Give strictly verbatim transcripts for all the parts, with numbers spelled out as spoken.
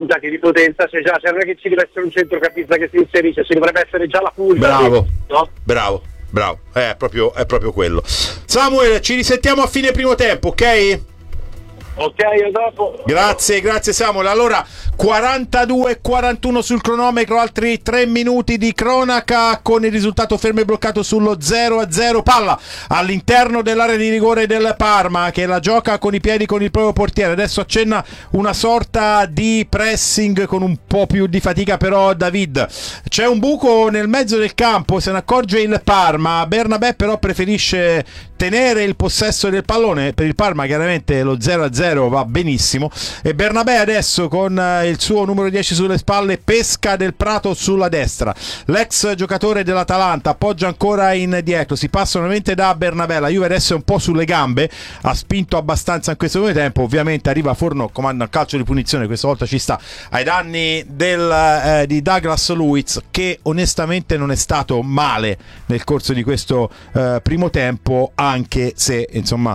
punta che di potenza c'è già, cioè non è che ci deve essere un centrocampista che si inserisce, ci dovrebbe essere già la punta. Bravo, che, no? bravo, bravo, è proprio, è proprio quello. Samuel, ci risentiamo a fine primo tempo, ok? Ok, a dopo. Grazie, grazie Samuel. Allora, quarantadue quarantuno sul cronometro, altri tre minuti di cronaca con il risultato fermo e bloccato sullo zero a zero. Palla all'interno dell'area di rigore del Parma, che la gioca con i piedi con il proprio portiere. Adesso accenna una sorta di pressing con un po' più di fatica, però David. C'è un buco nel mezzo del campo, se ne accorge il Parma. Bernabé però preferisce tenere il possesso del pallone. Per il Parma chiaramente lo zero a zero va benissimo, e Bernabé adesso con il suo numero dieci sulle spalle pesca Del Prato sulla destra. L'ex giocatore dell'Atalanta appoggia ancora in dietro, si passa nuovamente da Bernabé. La Juve adesso è un po' sulle gambe, ha spinto abbastanza in questo secondo tempo. Ovviamente arriva Fornò, comanda un calcio di punizione, questa volta ci sta, ai danni del, eh, di Douglas Luiz, che onestamente non è stato male nel corso di questo eh, primo tempo, anche se insomma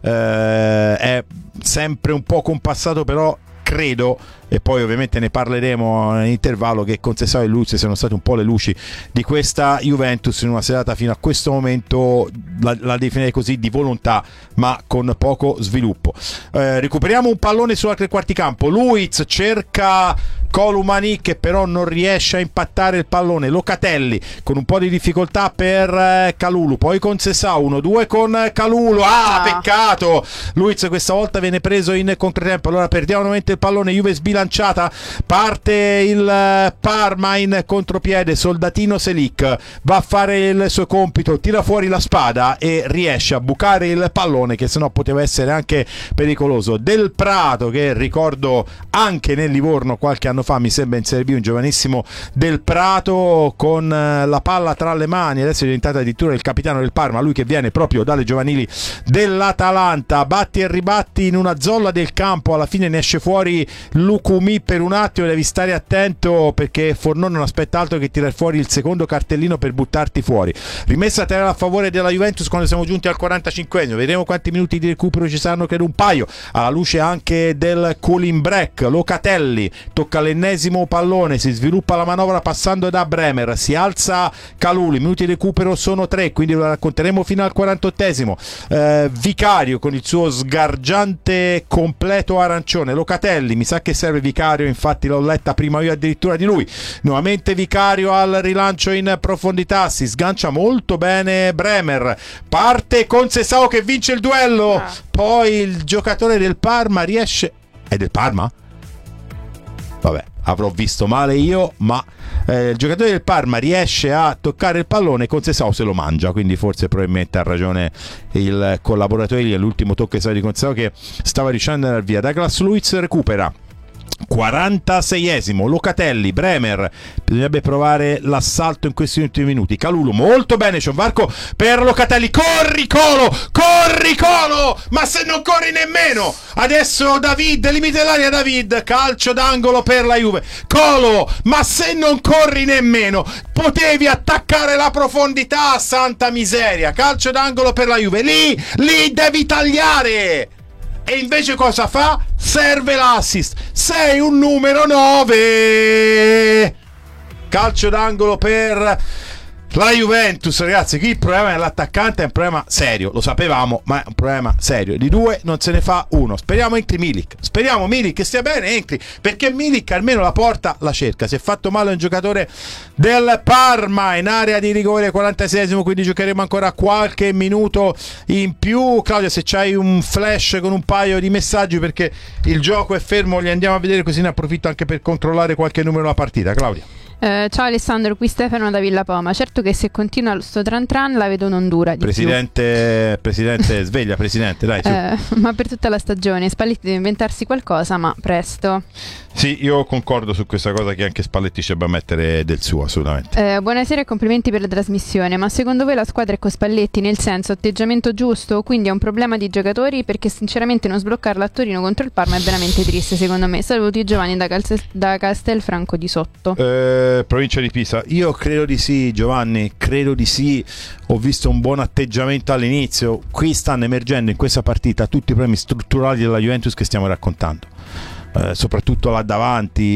eh, è sempre un po' compassato, però credo, e poi ovviamente ne parleremo in intervallo, che Conceição e Luiz siano state un po' le luci di questa Juventus in una serata fino a questo momento, la, la definirei così, di volontà ma con poco sviluppo. Eh, recuperiamo un pallone sulla tre quarti campo, Luiz cerca Columani che però non riesce a impattare il pallone, Locatelli con un po' di difficoltà per eh, Kalulu, poi Conceição uno due con Kalulu, ah, ah peccato, Luiz questa volta viene preso in controtempo. Allora perdiamo nuovamente il pallone, Juve sbilanciata, parte il Parma in contropiede, Soldatino Selic va a fare il suo compito, tira fuori la spada e riesce a bucare il pallone, che sennò poteva essere anche pericoloso. Del Prato, che ricordo anche nel Livorno qualche anno fa, mi sembra in Serie B, un giovanissimo Del Prato con la palla tra le mani, adesso è diventato addirittura il capitano del Parma, lui che viene proprio dalle giovanili dell'Atalanta. Batti e ribatti in una zolla del campo, alla fine ne esce fuori Lucumi per un attimo, devi stare attento perché Fornò non aspetta altro che tirare fuori il secondo cartellino per buttarti fuori. Rimessa a terra a favore della Juventus quando siamo giunti al quarantacinquesimo, vedremo quanti minuti di recupero ci saranno, credo un paio, alla luce anche del cooling break. Locatelli tocca l'ennesimo pallone, si sviluppa la manovra passando da Bremer, si alza Kalulu, i minuti di recupero sono tre, quindi lo racconteremo fino al quarantottesimo. eh, Vicario con il suo sgargiante completo arancione, Locatelli, mi sa che serve Vicario, infatti l'ho letta prima io addirittura di lui. Nuovamente Vicario al rilancio in profondità, si sgancia molto bene Bremer, parte Conceição che vince il duello, ah. Poi il giocatore del Parma riesce, è del Parma? Vabbè, avrò visto male io, ma eh, il giocatore del Parma riesce a toccare il pallone e Conceição se lo mangia, quindi forse probabilmente ha ragione il collaboratore lì, all'ultimo tocco di Conceição che stava riuscendo ad andare via. Douglas Luiz recupera, quarantaseiesimo, Locatelli, Bremer, bisognerebbe provare l'assalto in questi ultimi minuti. Kalulu molto bene, c'è un varco per Locatelli, corri Colo, corri Colo, ma se non corri nemmeno, adesso David, limite l'area David, calcio d'angolo per la Juve, Colo, ma se non corri nemmeno, potevi attaccare la profondità, santa miseria, calcio d'angolo per la Juve, lì, lì devi tagliare. E invece cosa fa? Serve l'assist. Sei un numero nove. Calcio d'angolo per la Juventus, ragazzi. Qui il problema dell'attaccante è un problema serio, lo sapevamo, ma è un problema serio. Di due non se ne fa uno. Speriamo entri Milik. Speriamo Milik che stia bene, entri, perché Milik almeno la porta la cerca. Si è fatto male un giocatore del Parma in area di rigore, quarantaseiesimo, quindi giocheremo ancora qualche minuto in più. Claudia, se c'hai un flash con un paio di messaggi, perché il gioco è fermo, li andiamo a vedere, così ne approfitto anche per controllare qualche numero della partita. Claudia. Eh, ciao Alessandro, qui Stefano da Villa Poma. Certo che se continua sto tran tran la vedo non dura di Presidente, più. Presidente, sveglia Presidente, dai, eh, ma per tutta la stagione Spalletti deve inventarsi qualcosa, ma presto. Sì, io concordo su questa cosa, che anche Spalletti ci debba mettere del suo, assolutamente. eh, Buonasera e complimenti per la trasmissione. Ma secondo voi la squadra è con Spalletti, nel senso atteggiamento giusto? Quindi è un problema di giocatori? Perché sinceramente non sbloccarla a Torino contro il Parma è veramente triste, secondo me. Saluti Giovanni da, Calze- da Castelfranco di Sotto. eh, Provincia di Pisa. Io credo di sì, Giovanni, credo di sì. Ho visto un buon atteggiamento all'inizio. Qui stanno emergendo in questa partita tutti i problemi strutturali della Juventus che stiamo raccontando, eh, soprattutto là davanti.